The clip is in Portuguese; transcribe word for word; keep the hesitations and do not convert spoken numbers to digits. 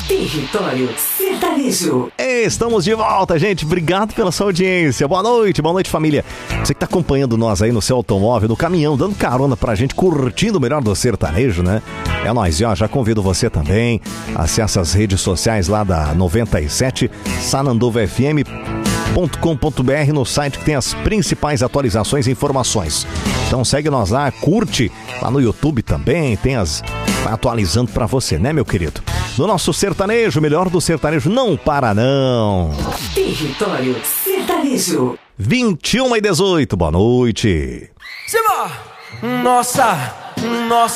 Território Sertanejo. Estamos de volta, gente. Obrigado pela sua audiência. Boa noite, boa noite, família. Você que tá acompanhando nós aí no seu automóvel, no caminhão, dando carona pra gente, curtindo o melhor do sertanejo, né? É nóis, ó, já convido você também. Acesse as redes sociais lá da noventa e sete, sananduva f m ponto com ponto b r, no site que tem as principais atualizações e informações. Então segue nós lá, curte lá no YouTube também, tem as... vai atualizando pra você, né, meu querido? No nosso sertanejo, melhor do sertanejo, não para não. Território Sertanejo. vinte e uma e dezoito, boa noite. Simba! Nossa, nossa.